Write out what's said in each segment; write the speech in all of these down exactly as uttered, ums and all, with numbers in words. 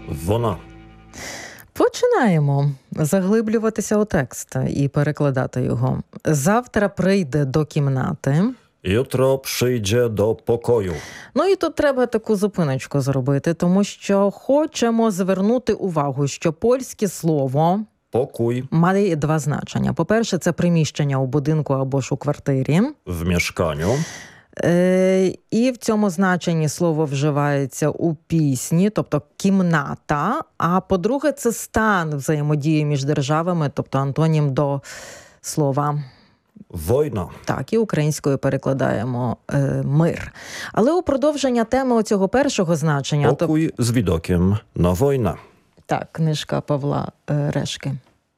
Вона. Починаємо заглиблюватися у текст і перекладати його. Завтра прийде до кімнати. Jutro przyjdzie do pokoju. Ну і тут треба таку зупиночку зробити, тому що хочемо звернути увагу, що польське слово Pokój має два значення. По-перше, це приміщення у будинку або ж у квартирі. w mieszkaniu. Е, і в цьому значенні слово вживається у пісні, тобто кімната. А по-друге, це стан взаємодії між державами, тобто антонім до слова Wojna. так, і українською перекладаємо е, мир. Але у продовження теми цього першого значення... Pokój z widokiem na wojnę. Так, книжка Павла е, Решки.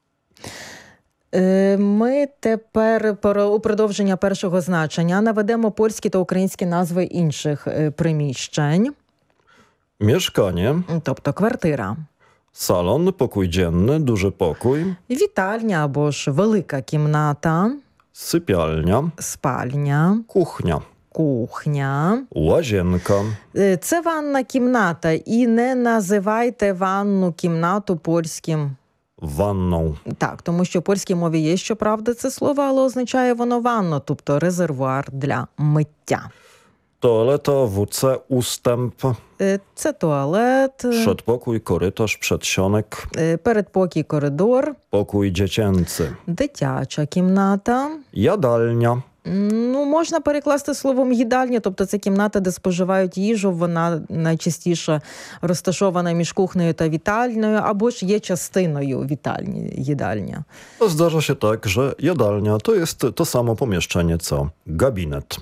Е, ми тепер у продовження першого значення наведемо польські та українські назви інших е, приміщень. Mieszkanie. Тобто квартира. Salon, pokój dzienny, duży pokój. Вітальня або ж велика кімната. Sypialnia. Спальня. Kuchnia. Кухня. Łazienka. Це ванна кімната. І не називайте ванну кімнату польським. Wanną. Так, тому що в польській мові є, щоправда, це слово, але означає воно ванну, тобто резервуар для миття. Toaleta, W C, ustęp. Це туалет. Przedpokój, korytarz, przedsionek. Передпокій, коридор. Pokój dziecięcy. Дитяча кімната. Jadalnia. Ну, можна перекласти словом їдальня, тобто це кімната, де споживають їжу, вона найчастіше розташована між кухнею та вітальною, або ж є частиною вітальні, їдальня. Zdarza się tak, że jadalnia to jest to samo pomieszczenie co gabinet.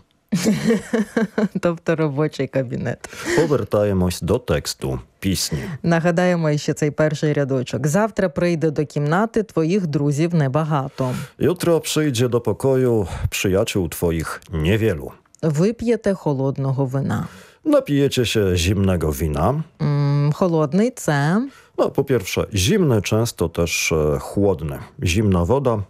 Тобто робочий кабінет. Повертаємось до тексту пісні. Нагадаємо ще цей перший рядочок. Завтра прийде до кімнати твоїх друзів небагато. Jutro przyjdzie do pokoju przyjaciół twoich niewielu. Вип'єте холодного вина. Napijecie się zimnego wina. М, холодний – це... No, po pierwsze, zimny, często też e, chłodny. Zimna woda.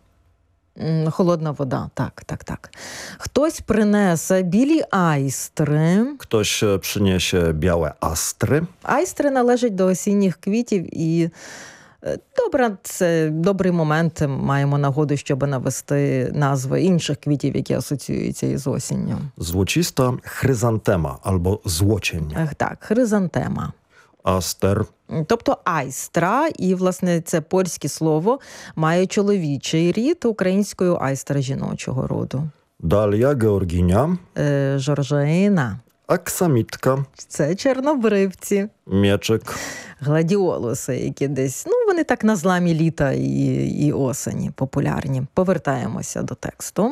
Холодна вода, так, так, так. Хтось принесе білі айстри. Ktoś e, przyniesie białe astry. Айстри належать до осінніх квітів і е, добре, це добрий момент, маємо нагоду, щоб навести назви інших квітів, які асоціюються із осінню. Złocista chryzantema albo złocień. Ех, так, хризантема. Aster. Тобто айстра, і, власне, це польське слово, має чоловічий рід, українською айстра жіночого роду. Dalia, georginia. Е, Жоржина. Aksamitka. Це чорнобривці. Mieczek. Гладіолуси, які десь, ну, вони так на зламі літа і, і осені популярні. Повертаємося до тексту.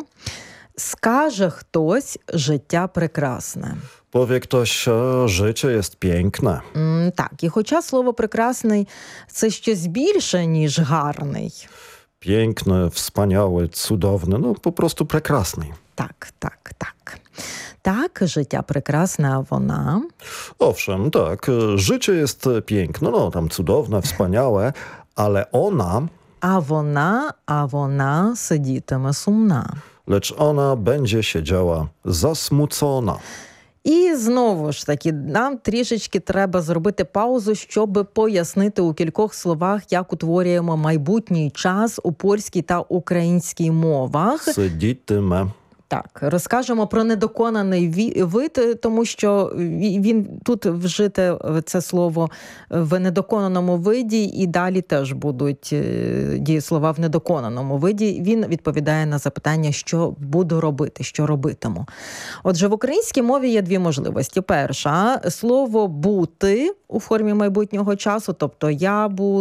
Скаже хтось, життя прекрасне. Powie ktoś, e, życie jest piękne. М, так, і хоча слово прекрасний – це щось більше, ніж гарний. Piękny, wspaniały, cudowny, no po prostu prekrasny. Так, так, так. Так, життя прекрасне, а вона... Owszem, tak, e, życie jest piękne, no tam cudowne, wspaniałe, ale ona, А вона, а вона сидітиме сумна. lecz ona będzie siedziała zasmucona. І знову ж таки, нам трішечки треба зробити паузу, щоб пояснити у кількох словах, як утворюємо майбутній час у польській та українській мовах. Siedzityme. Так, розкажемо про недоконаний вид, тому що він тут вжите це слово в недоконаному виді, і далі теж будуть дієслова в недоконаному виді. Він відповідає на запитання, що буду робити, що робитиму. Отже, в українській мові є дві можливості. Перша – слово «бути» у формі майбутнього часу, тобто «я буду»,